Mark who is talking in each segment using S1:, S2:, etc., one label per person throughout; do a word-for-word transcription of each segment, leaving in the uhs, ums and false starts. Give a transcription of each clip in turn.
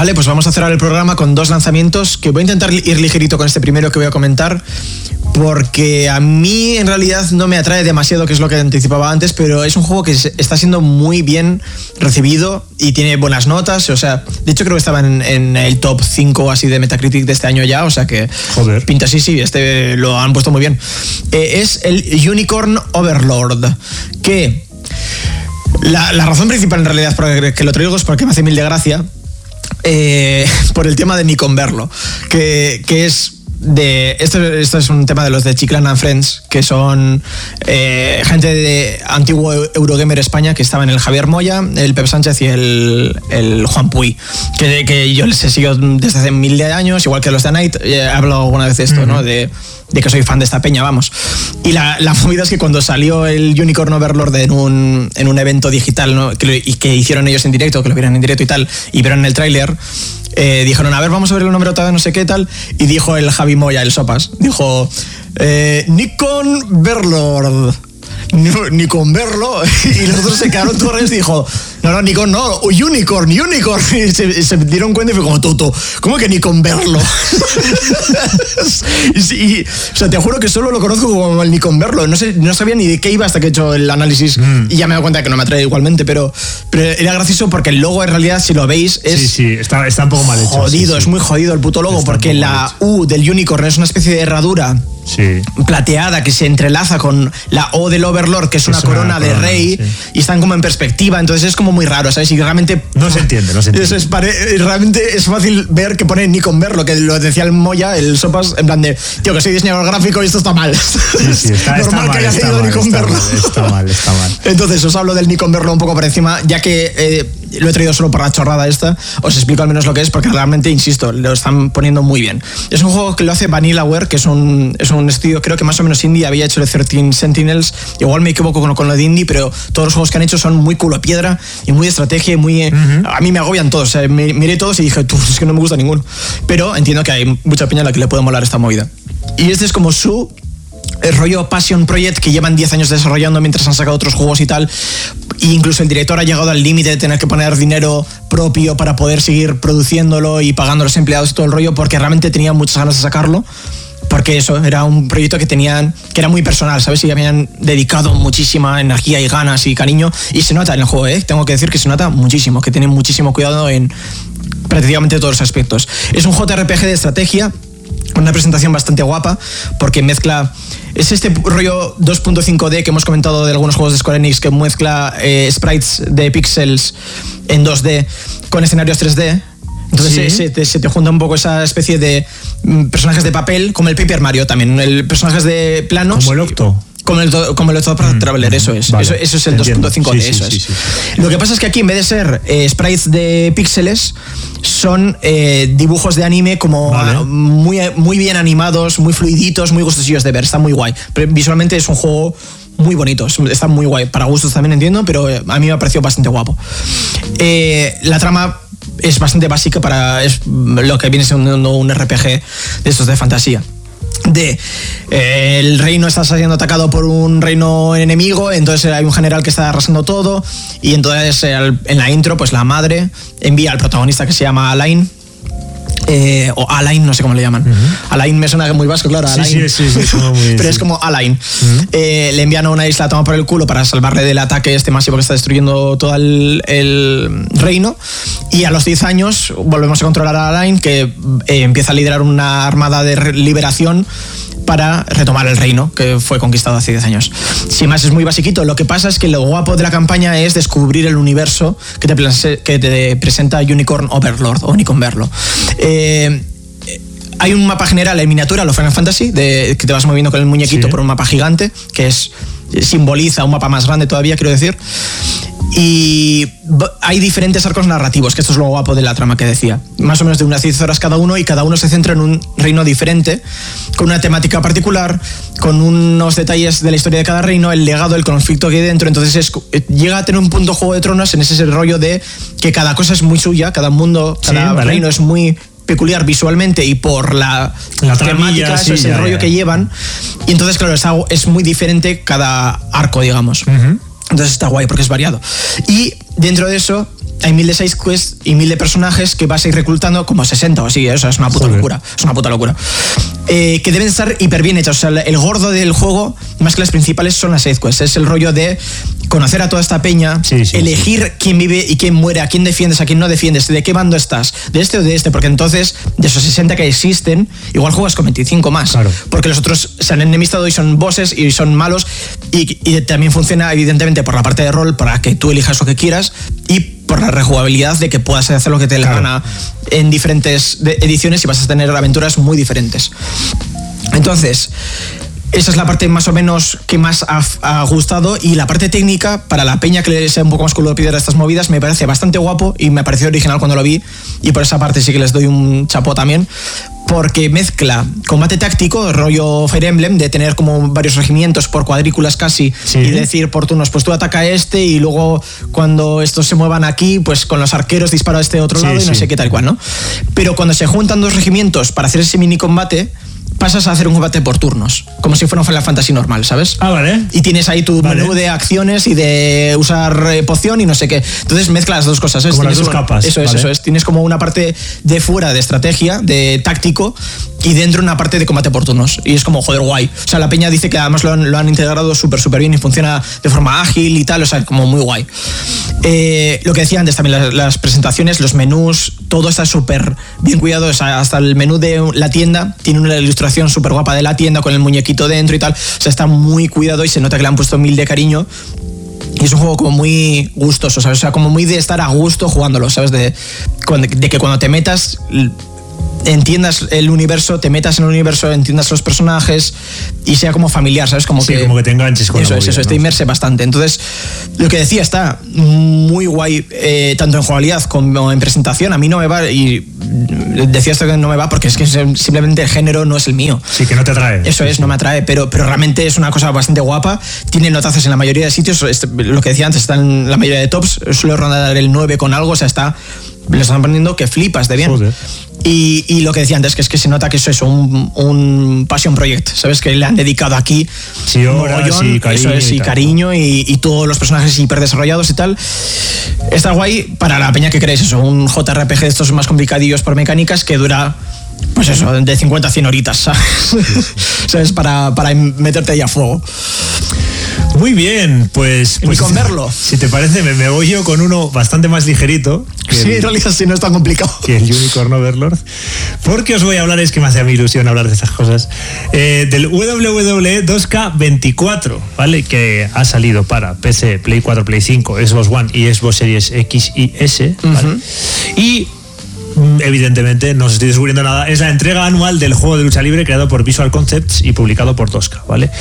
S1: Vale, pues vamos a cerrar el programa con dos lanzamientos que voy a intentar ir ligerito con este primero que voy a comentar, porque a mí en realidad no me atrae demasiado, que es lo que anticipaba antes, pero es un juego que está siendo muy bien recibido y tiene buenas notas. O sea, de hecho creo que estaba en, en el top cinco así de Metacritic de este año ya, o sea que
S2: Joder.
S1: pinta sí, sí, este lo han puesto muy bien. Eh, es el Unicorn Overlord, que la, la razón principal en realidad por la que lo traigo es porque me hace mil de gracia. Eh, por el tema de Nikon Verlo, que, que es de esto, esto es un tema de los de Chiclana and Friends, que son eh, gente de antiguo Eurogamer España, que estaba en el Javier Moya, el Pep Sánchez y el, el Juan Puy, que, que yo les he seguido desde hace mil de años, igual que los de Night. He hablado alguna vez de esto, uh-huh. ¿no? De, de que soy fan de esta peña, vamos. Y la, la movida es que cuando salió el Unicorn Overlord en un, en un evento digital, ¿no? que, y que hicieron ellos en directo, que lo vieron en directo y tal, y vieron el tráiler, eh, dijeron, a ver, vamos a ver el nombre otra vez, no sé qué tal, y dijo el Javi Moya, el Sopas, dijo, eh, Nikon Overlord. Ni con verlo, y los otros se quedaron todos y dijo, no, no, Nikon no, Unicorn, Unicorn, y se, se dieron cuenta y fue como, Toto, ¿cómo que ni con verlo? y, y, o sea, te juro que solo lo conozco como el Nikon verlo, no, sé, no sabía ni de qué iba hasta que he hecho el análisis mm. y ya me he dado cuenta que no me atrae igualmente, pero, pero era gracioso porque el logo en realidad, si lo veis, es
S2: sí, sí, está, está un poco mal hecho.
S1: Jodido,
S2: sí,
S1: es
S2: sí.
S1: muy jodido el puto logo, está porque la U del Unicorn es una especie de herradura
S2: sí.
S1: plateada que se entrelaza con la O del Overlord, que es una, es una corona, corona de rey, sí. y están como en perspectiva, entonces es como muy raro, ¿sabes? Y realmente
S2: no se entiende, no se entiende.
S1: Eso es, pare, realmente es fácil ver que pone Nikon Verlo, que lo decía el Moya, el Sopas, en plan de, tío, que soy diseñador gráfico y esto está mal.
S2: Sí, sí, está,
S1: normal
S2: está
S1: que
S2: mal,
S1: haya
S2: está,
S1: sido
S2: mal,
S1: Nikon
S2: está,
S1: Verlo.
S2: mal, está mal, está mal.
S1: Entonces os hablo del Nikon Verlo un poco por encima, ya que eh, lo he traído solo por la chorrada esta, os explico al menos lo que es, porque realmente, insisto, lo están poniendo muy bien. Es un juego que lo hace Vanillaware, que es un, es un estudio, creo que más o menos indie, había hecho el trece Sentinels, igual me equivoco con, con lo de indie, pero todos los juegos que han hecho son muy culo a piedra y muy de estrategia y muy... Uh-huh. A mí me agobian todos, o sea, me, miré todos y dije, es que no me gusta ninguno. Pero entiendo que hay mucha peña a la que le puede molar esta movida. Y este es como su... el rollo Passion Project que llevan diez años desarrollando mientras han sacado otros juegos y tal, e incluso el director ha llegado al límite de tener que poner dinero propio para poder seguir produciéndolo y pagando a los empleados y todo el rollo, porque realmente tenían muchas ganas de sacarlo, porque eso era un proyecto que tenían, que era muy personal, ¿sabes? Y habían dedicado muchísima energía y ganas y cariño, y se nota en el juego, ¿eh? Tengo que decir que se nota muchísimo, que tienen muchísimo cuidado en prácticamente todos los aspectos. Es un J R P G de estrategia, con una presentación bastante guapa, porque mezcla... Es este rollo dos punto cinco D que hemos comentado de algunos juegos de Square Enix, que mezcla eh, sprites de píxeles en dos D con escenarios tres D. Entonces sí. se, se, te, se te junta un poco esa especie de mm, personajes de papel, como el Paper Mario también, el personajes de planos.
S2: Como el Octo.
S1: Como el, como el Octopath mm, Traveler, eso es. Vale, eso, eso es el dos punto cinco D, sí, eso sí, es. Sí, sí. Lo que pasa es que aquí, en vez de ser eh, sprites de píxeles, son eh, dibujos de anime como vale. a, muy, muy bien animados, muy fluiditos, muy gustosillos de ver. Está muy guay. Pero visualmente es un juego muy bonito, está muy guay. Para gustos también entiendo, pero a mí me ha parecido bastante guapo. Eh, la trama es bastante básica para es lo que viene siendo un R P G de estos de fantasía. De eh, el reino está siendo atacado por un reino enemigo, entonces hay un general que está arrasando todo, y entonces el, en la intro pues la madre envía al protagonista, que se llama Alain, eh, o Alain, no sé cómo le llaman. Uh-huh. Alain me suena muy vasco, claro, Alain.
S2: Sí, sí, sí, sí, como muy,
S1: pero
S2: sí.
S1: es como Alain. Uh-huh. Eh, le envían a una isla a tomar por el culo para salvarle del ataque este masivo que está destruyendo todo el, el reino, y a los diez años volvemos a controlar a Alain, que eh, empieza a liderar una armada de liberación para retomar el reino que fue conquistado hace diez años. Sin más, es muy basiquito. Lo que pasa es que lo guapo de la campaña es descubrir el universo que te, plase, que te presenta Unicorn Overlord o Nikon Verlo. Eh, hay un mapa general en miniatura, lo Final Fantasy, de, que te vas moviendo con el muñequito sí. por un mapa gigante, que es simboliza un mapa más grande todavía, quiero decir. Y hay diferentes arcos narrativos, que esto es lo guapo de la trama que decía. Más o menos de unas diez horas cada uno, y cada uno se centra en un reino diferente, con una temática particular, con unos detalles de la historia de cada reino, el legado, el conflicto que hay dentro. Entonces es, llega a tener un punto Juego de Tronos en ese rollo de que cada cosa es muy suya, cada mundo, cada sí, vale. reino es muy peculiar visualmente y por la,
S2: la
S1: temática,
S2: sí,
S1: eso es el
S2: ya,
S1: rollo
S2: ya.
S1: que llevan. Y entonces, claro, es, algo, es muy diferente cada arco, digamos.
S2: Uh-huh.
S1: Entonces está guay porque es variado. Y dentro de eso hay mil de side quests y mil de personajes que vas a ir reclutando como sesenta o así, ¿eh? O sea, es una puta
S2: Joder.
S1: locura, es una puta locura. Eh, que deben estar hiper bien hechos, o sea, el gordo del juego, más que las principales, son las side quests, es el rollo de conocer a toda esta peña,
S2: sí, sí,
S1: elegir
S2: sí.
S1: quién vive y quién muere, a quién defiendes, a quién no defiendes, de qué bando estás, de este o de este, porque entonces, de esos sesenta que existen, igual juegas con veinticinco más,
S2: claro.
S1: porque los otros se han enemistado y son bosses y son malos, y, y también funciona evidentemente por la parte de rol para que tú elijas lo que quieras y por la rejugabilidad de que puedas hacer lo que te dé la
S2: claro.
S1: gana en diferentes ediciones y vas a tener aventuras muy diferentes. Entonces, esa es la parte más o menos que más ha, ha gustado, y la parte técnica, para la peña que le sea un poco más culo de piedra a estas movidas, me parece bastante guapo y me pareció original cuando lo vi, y por esa parte sí que les doy un chapó también, porque mezcla combate táctico, rollo Fire Emblem, de tener como varios regimientos por cuadrículas casi,
S2: sí.
S1: y decir por turnos, pues tú ataca a este y luego cuando estos se muevan aquí, pues con los arqueros disparo a este otro
S2: sí,
S1: lado y no
S2: sí.
S1: sé qué tal cual, ¿no? Pero cuando se juntan dos regimientos para hacer ese mini combate, pasas a hacer un combate por turnos, como si fuera un Final Fantasy normal, ¿sabes?
S2: Ah, vale.
S1: Y tienes ahí tu
S2: vale.
S1: menú de acciones y de usar eh, poción y no sé qué. Entonces mezclas las dos cosas. ¿sabes?
S2: Como las
S1: Tienes
S2: dos
S1: una-
S2: capas.
S1: Eso es,
S2: vale.
S1: eso es. Tienes como una parte de fuera de estrategia, de táctico, y dentro una parte de combate por turnos. Y es como, joder, guay. O sea, la peña dice que además lo han, lo han integrado súper, súper bien y funciona de forma ágil y tal, o sea, como muy guay. Eh, lo que decía antes también, las, las presentaciones, los menús, todo está súper bien cuidado. O sea, hasta el menú de la tienda tiene una ilustración súper guapa de la tienda con el muñequito dentro y tal. O sea, está muy cuidado y se nota que le han puesto mil de cariño. Y es un juego como muy gustoso, ¿sabes? O sea, como muy de estar a gusto jugándolo, ¿sabes? De, de que cuando te metas, entiendas el universo, te metas en el universo, entiendas los personajes y sea como familiar, ¿sabes? Como
S2: Sí,
S1: que,
S2: como que te enganches con
S1: eso
S2: la
S1: es,
S2: movida,
S1: eso es,
S2: ¿no?
S1: te inmerse bastante. Entonces, lo que decía, está muy guay, eh, tanto en jugabilidad como en presentación. A mí no me va, y decía esto que no me va porque es que simplemente el género no es el mío.
S2: Sí, que no te atrae.
S1: Eso es, no me atrae, pero, pero realmente es una cosa bastante guapa. Tiene notazos en la mayoría de sitios. Este, lo que decía antes, está en la mayoría de tops. Suele rondar el nueve con algo, o sea, está, le están poniendo que flipas de bien.
S2: Joder.
S1: Y, y lo que decía antes, que es que se nota que eso es un, un passion project, ¿sabes? Que le han dedicado aquí
S2: Sí, horas
S1: mogollón,
S2: y cariño
S1: eso es,
S2: y
S1: y
S2: tal,
S1: cariño y, y todos los personajes hiper desarrollados y tal. Está guay para la peña que queréis eso, un J R P G de estos más complicadillos por mecánicas que dura, pues eso, de cincuenta a cien horitas, ¿sabes? ¿Sabes? Para, para meterte ahí a fuego.
S2: Muy bien, pues...
S1: Ni
S2: pues
S1: con verlo.
S2: Si te parece, me, me voy yo con uno bastante más ligerito. Que
S1: Sí,
S2: el,
S1: en realidad sí, no es tan complicado.
S2: que el Unicorn Overlord. Porque os voy a hablar, es que me hace a mí ilusión hablar de esas cosas, eh, del W W E dos K veinticuatro, ¿vale? Que ha salido para P C, Play cuatro, Play cinco, Xbox One y Xbox Series X y S, ¿vale? Uh-huh. Y... evidentemente no os estoy descubriendo nada, es la entrega anual del juego de lucha libre creado por Visual Concepts y publicado por dos K, ¿vale?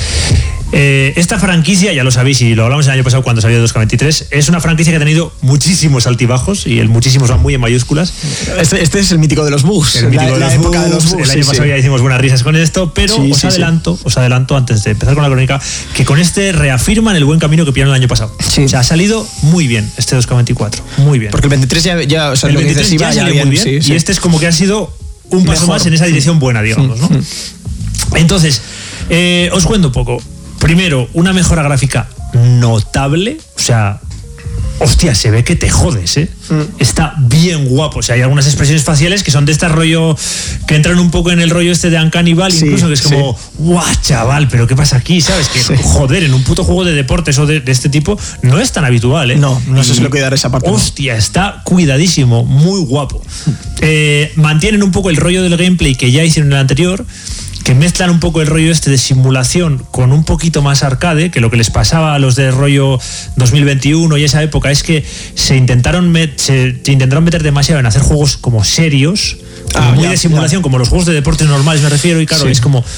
S2: Eh, esta franquicia, ya lo sabéis y lo hablamos el año pasado cuando salió dos K veintitrés, es una franquicia que ha tenido muchísimos altibajos y el muchísimos van muy en mayúsculas.
S1: Este, este es el mítico de los bugs,
S2: el mítico
S1: la,
S2: de,
S1: la
S2: los
S1: época
S2: bugs,
S1: de los bugs.
S2: El año
S1: sí,
S2: pasado
S1: sí.
S2: ya hicimos buenas risas con esto, pero
S1: sí,
S2: os
S1: sí,
S2: adelanto,
S1: sí.
S2: os adelanto antes de empezar con la crónica, que con este reafirman el buen camino que pillaron el año pasado.
S1: Sí.
S2: O sea, ha salido muy bien este dos K veinticuatro, muy bien.
S1: Porque el veintitrés ya, ya o sea,
S2: el
S1: lo que
S2: veintitrés
S1: dices, iba
S2: ya
S1: ya
S2: salió
S1: bien,
S2: muy bien,
S1: sí, sí.
S2: y este es como que ha sido un paso
S1: Mejor.
S2: más en esa dirección buena, digamos, ¿no? Entonces, eh, os cuento un poco. Primero, una mejora gráfica notable, o sea, hostia, se ve que te jodes, ¿eh? Mm. Está bien guapo, o sea, hay algunas expresiones faciales que son de este rollo, que entran un poco en el rollo este de Uncanny Valley, sí, incluso, que es como, sí. guau, chaval, pero ¿qué pasa aquí? ¿Sabes? Que, sí. joder, en un puto juego de deportes o de, de este tipo no es tan habitual, ¿eh?
S1: No, no sé si lo cuidar esa parte.
S2: Hostia, no. Está cuidadísimo, muy guapo. Eh, mantienen un poco el rollo del gameplay que ya hicieron en el anterior, que mezclan un poco el rollo este de simulación con un poquito más arcade, que lo que les pasaba a los de rollo dos mil veintiuno y esa época es que se intentaron, met, se, se intentaron meter demasiado en hacer juegos como serios, como ah, muy ya, de simulación, ya. Como los juegos de deportes normales me refiero, y claro, sí. es como...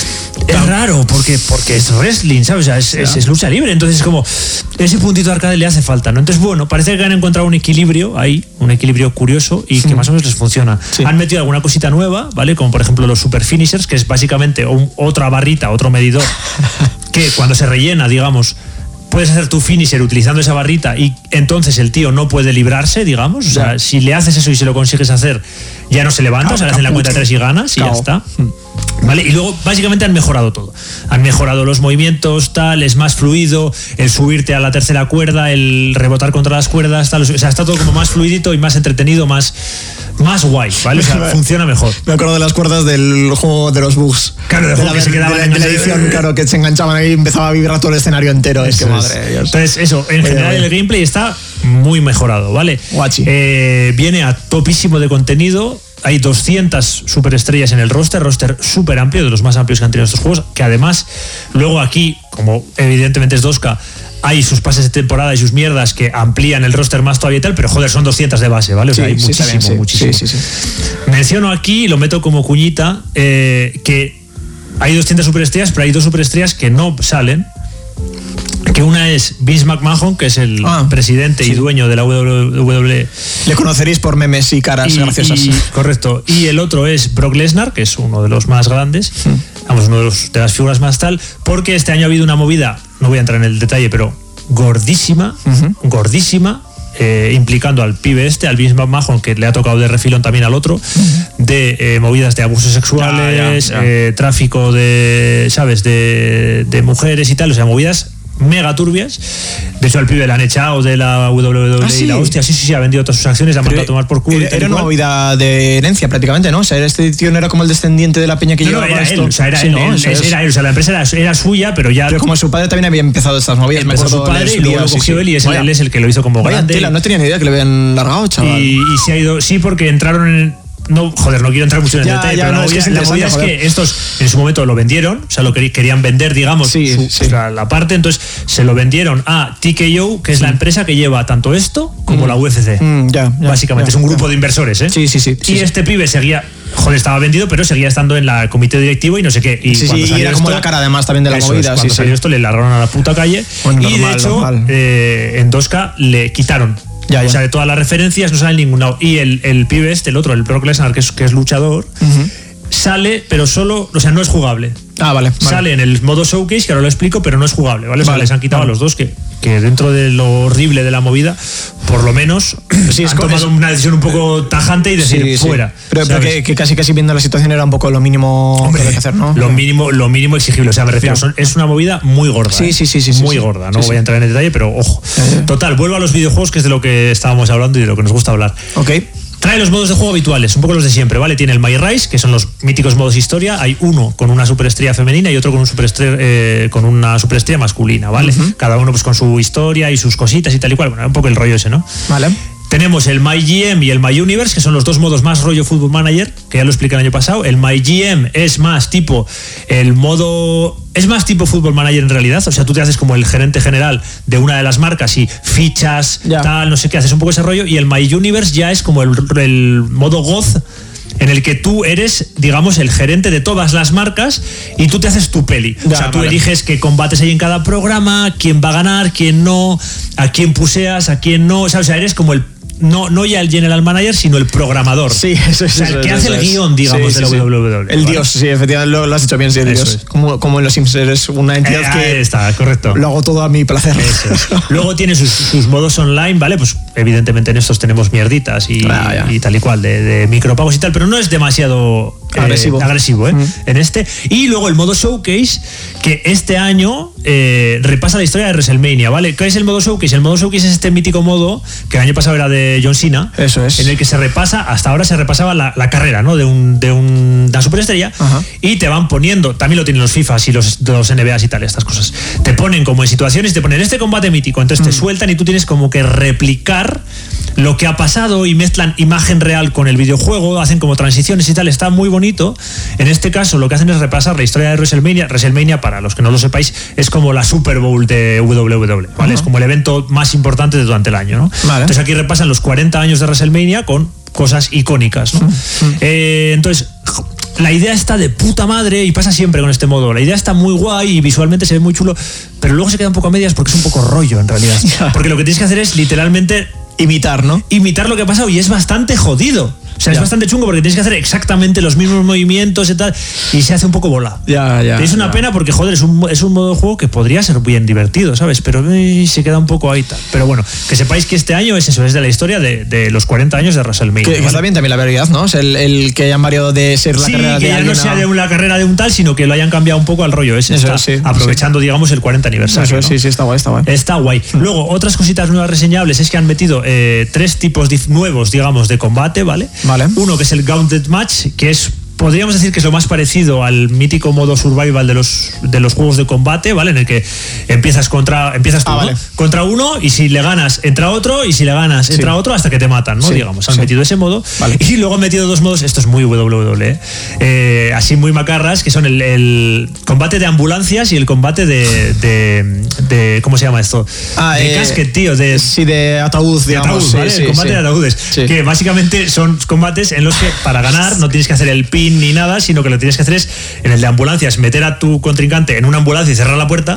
S2: Es raro, porque, porque es wrestling, ¿sabes? O sea, es, es, es lucha libre, entonces es como ese puntito de arcade le hace falta, ¿no? Entonces, bueno, parece que han encontrado un equilibrio ahí, un equilibrio curioso y sí. que más o menos les funciona. Sí. Han metido alguna cosita nueva, ¿vale? Como por ejemplo los super finishers, que es básicamente un, otra barrita, otro medidor, que cuando se rellena, digamos, puedes hacer tu finisher utilizando esa barrita y entonces el tío no puede librarse, digamos. O sea, si le haces eso y se lo consigues hacer, ya no se levanta, Cao, o sea, le hacen la cuenta de tres y ganas y Cao. Ya está. ¿Vale? Y luego básicamente han mejorado todo. Han mejorado los movimientos, tal, es más fluido, el subirte a la tercera cuerda, el rebotar contra las cuerdas, tal, o sea, está todo como más fluidito y más entretenido, más, más guay, ¿vale? O sea, funciona mejor.
S1: Me acuerdo de las cuerdas del juego de los bugs.
S2: Claro, de,
S1: de,
S2: la,
S1: que se quedaban de, la, de la edición, claro, que se enganchaban ahí y empezaba a vibrar todo el escenario entero. Es que madre de Dios.
S2: Entonces, eso, en general el gameplay está muy mejorado, ¿vale?
S1: Guachi.
S2: Eh, viene a topísimo de contenido. Hay doscientas superestrellas en el roster, roster súper amplio, de los más amplios que han tenido estos juegos, que además, luego aquí, como evidentemente es dos K, hay sus pases de temporada y sus mierdas que amplían el roster más todavía y tal, pero joder, son doscientas de base, ¿vale? O sea, sí, hay sí, muchísimo, bien, sí. muchísimo. Sí, sí, sí. Menciono aquí, lo meto como cuñita, eh, que hay doscientas superestrellas, pero hay dos superestrellas que no salen. Que una es Vince McMahon, que es el ah, sí. y dueño de la W W E.
S1: Le conoceréis por memes y caras
S2: y,
S1: graciosas.
S2: Y, correcto. Y el otro es Brock Lesnar, que es uno de los más grandes, mm. vamos, uno de, los, de las figuras más tal, porque este año ha habido una movida, no voy a entrar en el detalle, pero gordísima, uh-huh. gordísima, eh, implicando al pibe este, al Vince McMahon, que le ha tocado de refilón también al otro, uh-huh. de eh, movidas de abusos sexuales, ya, ya, ya. Eh, tráfico de, ¿sabes?, de, de mujeres y tal, o sea, movidas mega turbias. De hecho, al pibe le han echado de la W W E. ¿Ah, sí? Y la hostia, sí, sí, sí, ha vendido todas sus acciones, la ha mandado a tomar por culo.
S1: Era, era una movida de herencia prácticamente, ¿no? O sea, este tío no era como el descendiente de la peña que no, llevaba
S2: no, era
S1: esto.
S2: Él, o sea, era
S1: sí,
S2: él,
S1: ¿no?
S2: él,
S1: o sea, es...
S2: era él, o sea, la empresa era, era suya, pero ya...
S1: Pero como su padre también había empezado estas movidas, me acuerdo.
S2: Su padre y luego lo cogió él y es, él es el que lo hizo como
S1: Vaya
S2: grande.
S1: Tela, no tenía ni idea que le habían largado, chaval.
S2: Y, y se ha ido, sí, porque entraron en... No, joder, no quiero entrar mucho en
S1: ya,
S2: detalle,
S1: ya,
S2: pero
S1: no,
S2: la movida
S1: es, que
S2: es, la movida es que estos en su momento lo vendieron, o sea, lo querían vender, digamos,
S1: sí,
S2: su,
S1: sí.
S2: La, la parte, entonces se lo vendieron a T K O, que es sí. la empresa que lleva tanto esto como mm. la U F C.
S1: Mm, ya, ya,
S2: Básicamente,
S1: ya,
S2: es un grupo
S1: ya.
S2: de inversores, ¿eh?
S1: Sí, sí, sí.
S2: Y
S1: sí,
S2: este
S1: sí.
S2: pibe seguía... Joder, estaba vendido, pero seguía estando en la comité directivo y no sé qué. Y
S1: sí, sí, y era como esto, la cara además también de la movida.
S2: Es, cuando
S1: sí,
S2: salió
S1: sí.
S2: esto le largaron a la puta calle.
S1: Bueno,
S2: y
S1: normal,
S2: de hecho, eh, en dos K le quitaron. Ya, ya. O sea, de todas las referencias no sale en ningún lado. Y el, el pibe este, el otro, el Brock Lesnar, que es, que es luchador, uh-huh. sale, pero solo, o sea, no es jugable.
S1: Ah, vale, vale.
S2: Sale en el modo showcase, que ahora lo explico, pero no es jugable, ¿vale? O sea,
S1: vale,
S2: les han quitado
S1: vale.
S2: a los dos que, que dentro de lo horrible de la movida, por lo menos
S1: sí, es
S2: han tomado es, una decisión un poco tajante y decir
S1: sí,
S2: fuera.
S1: Sí. Pero, pero que, que casi casi viendo la situación era un poco lo mínimo Hombre, que hay que hacer, ¿no?
S2: Lo mínimo, lo mínimo exigible, o sea, me refiero, son, es una movida muy gorda.
S1: Sí, sí, sí, sí.
S2: Muy
S1: sí,
S2: gorda, no
S1: sí,
S2: voy a entrar en el detalle, pero ojo.
S1: Eh.
S2: Total, vuelvo a los videojuegos, que es de lo que estábamos hablando y de lo que nos gusta hablar.
S1: Ok.
S2: Trae los modos de juego habituales, un poco los de siempre, ¿vale? Tiene el My Rise, que son los míticos modos historia. Hay uno con una superestrella femenina y otro con, un superestrella, eh, con una superestrella masculina, ¿vale? Uh-huh. Cada uno pues con su historia y sus cositas y tal y cual. Bueno, un poco el rollo ese, ¿no?
S1: Vale.
S2: Tenemos el My G M y el My Universe, que son los dos modos más rollo Football Manager, que ya lo expliqué el año pasado. El My G M es más tipo el modo... Es más tipo Football Manager en realidad. O sea, tú te haces como el gerente general de una de las marcas y fichas, ya. tal, no sé qué, haces un poco ese rollo. Y el My Universe ya es como el, el modo Goz, en el que tú eres, digamos, el gerente de todas las marcas y tú te haces tu peli. Ya, o sea, tú vale. eliges qué combates hay en cada programa, quién va a ganar, quién no, a quién puseas, a quién no. O sea, o sea eres como el... No, no ya el general manager, sino el programador.
S1: Sí, eso es.
S2: O sea, el
S1: eso,
S2: que
S1: eso,
S2: hace
S1: eso
S2: el
S1: es.
S2: guión, digamos,
S1: sí,
S2: de
S1: sí,
S2: la
S1: sí.
S2: W W E.
S1: El
S2: ¿vale?
S1: dios, sí, efectivamente, lo, lo has dicho bien, sí, el
S2: eso
S1: dios.
S2: Es.
S1: Como, como en los Sims, eres una entidad
S2: eh,
S1: que...
S2: Ahí está, correcto.
S1: Lo hago todo a mi placer.
S2: Eso es. Luego tiene sus, sus modos online, ¿vale? Pues evidentemente en estos tenemos mierditas y, ah, y tal y cual, de, de micropagos y tal, pero no es demasiado...
S1: agresivo,
S2: eh, agresivo ¿eh? Mm. En este. Y luego el modo Showcase, que este año eh, repasa la historia de WrestleMania, ¿vale? ¿Qué es el modo Showcase? El modo Showcase es este mítico modo que el año pasado era de John Cena.
S1: Eso es.
S2: En el que se repasa, hasta ahora se repasaba la, la carrera, ¿no? De, un, de un, una superestrella. Ajá. Y te van poniendo, también lo tienen los FIFAs y los, los N B As y tal, estas cosas. Te ponen como en situaciones y te ponen este combate mítico, entonces mm. te sueltan y tú tienes como que replicar lo que ha pasado y mezclan imagen real con el videojuego, hacen como transiciones y tal, está muy bonito. En este caso lo que hacen es repasar la historia de WrestleMania. WrestleMania, para los que no lo sepáis, es como la Super Bowl de W W E, ¿vale? Uh-huh. Es como el evento más importante de durante el año, ¿no? Vale. Entonces aquí repasan los cuarenta años de WrestleMania con cosas icónicas, ¿no? Uh-huh. Eh, entonces... La idea está de puta madre y pasa siempre con este modo. La idea está muy guay y visualmente se ve muy chulo, pero luego se queda un poco a medias porque es un poco rollo en realidad. Porque lo que tienes que hacer es literalmente
S1: imitar, ¿no?
S2: Imitar lo que ha pasado y es bastante jodido. O sea, ya. es bastante chungo porque tienes que hacer exactamente los mismos movimientos y tal, y se hace un poco bola.
S1: Ya, ya.
S2: Es una
S1: ya.
S2: pena porque, joder, es un, es un modo de juego que podría ser bien divertido, ¿sabes? Pero eh, se queda un poco ahí tal. Pero bueno, que sepáis que este año es eso, es de la historia de, de los cuarenta años de WrestleMania.
S1: Que, que está bien también la variedad, ¿no? Es el, el que hayan variado de ser la
S2: sí,
S1: carrera
S2: que
S1: de
S2: ya no sea de una carrera de un tal, sino que lo hayan cambiado un poco al rollo ese.
S1: Eso,
S2: está,
S1: sí,
S2: aprovechando,
S1: sí.
S2: digamos, el cuarenta aniversario.
S1: Eso,
S2: ¿no?
S1: sí, sí, está guay, está guay.
S2: Está guay. Luego, otras cositas nuevas reseñables es que han metido eh, tres tipos dif- nuevos, digamos, de combate, ¿vale?
S1: Vale.
S2: Uno que es el Gauntlet Match, que es, podríamos decir que es lo más parecido al mítico modo survival de los, de los juegos de combate, ¿vale? En el que empiezas contra empiezas tú,
S1: ah, vale.
S2: ¿no? Contra uno, y si le ganas entra otro, y si le ganas
S1: sí.
S2: entra otro hasta que te matan, ¿no?
S1: Sí,
S2: digamos, han
S1: sí.
S2: metido ese modo.
S1: Vale.
S2: Y luego han metido dos modos, esto es muy W W E, eh, así muy macarras, que son el, el combate de ambulancias y el combate de, de, de ¿cómo se llama esto?
S1: Ah,
S2: de
S1: eh,
S2: casket, tío, de...
S1: Sí, de ataúd,
S2: De
S1: digamos.
S2: ataúd,
S1: sí,
S2: ¿vale?
S1: sí,
S2: el combate
S1: sí.
S2: de ataúdes.
S1: Sí.
S2: Que básicamente son combates en los que para ganar no tienes que hacer el pin ni nada, sino que lo que tienes que hacer es, en el de ambulancias, meter a tu contrincante en una ambulancia y cerrar la puerta.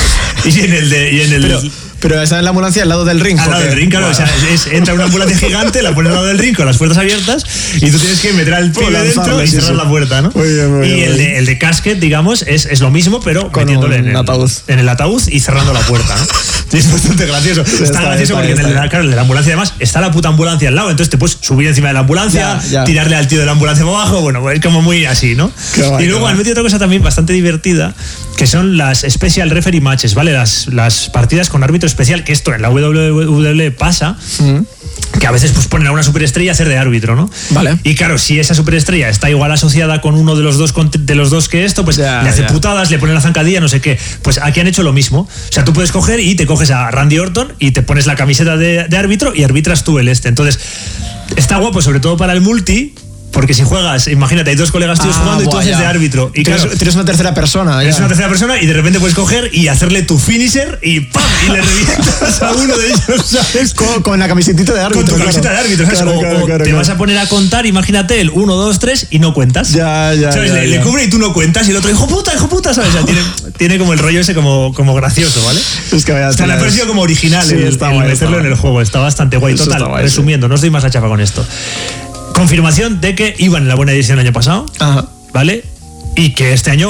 S2: Y en el de... Y en el,
S1: Pero, pero está en la ambulancia al lado del ring.
S2: al lado
S1: porque,
S2: del ring, claro.
S1: bueno.
S2: O sea, es, entra una ambulancia gigante, la pones al lado del ring con las puertas abiertas y tú tienes que meter al pibe dentro y
S1: sí,
S2: cerrar
S1: sí.
S2: la puerta, ¿no?
S1: Muy bien, muy
S2: y
S1: bien,
S2: el,
S1: muy
S2: de,
S1: bien.
S2: el de casket, digamos, es, es lo mismo, pero
S1: Con
S2: metiéndole
S1: un
S2: en el,
S1: ataúd.
S2: en el ataúd y cerrando la puerta, ¿no? Y es bastante gracioso. Está,
S1: está,
S2: gracioso
S1: está,
S2: porque
S1: está,
S2: en el,
S1: está.
S2: claro, el de la ambulancia, además, está la puta ambulancia al lado, entonces te puedes subir encima de la ambulancia,
S1: Ya, ya.
S2: tirarle al tío de la ambulancia para abajo, bueno, es como muy así, ¿no?
S1: Qué guay,
S2: y luego
S1: qué
S2: han
S1: guay.
S2: metido otra cosa también bastante divertida, que son las Special Referee Matches, ¿vale? Las, las partidas con árbitro especial, que esto en la W W E pasa,
S1: Mm.
S2: que a veces pues ponen a una superestrella a hacer de árbitro, ¿no?
S1: Vale.
S2: Y claro, si esa superestrella está igual asociada con uno de los dos con- de los dos que esto, pues
S1: Ya,
S2: le hace
S1: ya.
S2: putadas, le pone la zancadilla, no sé qué. Pues aquí han hecho lo mismo. O sea, tú puedes coger y te coges a Randy Orton y te pones la camiseta de, de árbitro y arbitras tú el este. Entonces, está guapo, sobre todo para el multi, porque si juegas, imagínate, hay dos colegas tuyos
S1: Ah,
S2: jugando y tú
S1: buah,
S2: haces
S1: ya.
S2: de árbitro. Y
S1: tienes,
S2: claro,
S1: tienes una tercera persona.
S2: eres
S1: ya.
S2: una tercera persona y de repente puedes coger y hacerle tu finisher y ¡pam! Y le revientas a uno de ellos, ¿sabes?
S1: Con, con la camiseta de árbitro.
S2: Con tu
S1: claro.
S2: camiseta de árbitro, ¿sabes?
S1: Claro,
S2: o,
S1: claro,
S2: o
S1: claro,
S2: te
S1: claro.
S2: vas a poner a contar, imagínate, el uno, dos, tres y no cuentas.
S1: Ya, ya,
S2: ¿Sabes?
S1: ya,
S2: le,
S1: ya.
S2: le cubre y tú no cuentas y el otro, hijo puta, hijo puta, ¿sabes? O sea, tiene, tiene como el rollo ese como, como gracioso, ¿vale?
S1: Es que vaya
S2: Está la
S1: tela,
S2: versión
S1: es-
S2: como original,
S1: Sí,
S2: el,
S1: está
S2: el
S1: guay, está
S2: meterlo en
S1: guay.
S2: el juego. Está bastante guay.
S1: Eso
S2: Total,
S1: está guay,
S2: resumiendo, no os doy más la chapa con esto. Confirmación de que iban en la buena edición el año pasado,
S1: Ajá.
S2: ¿vale? Y que este año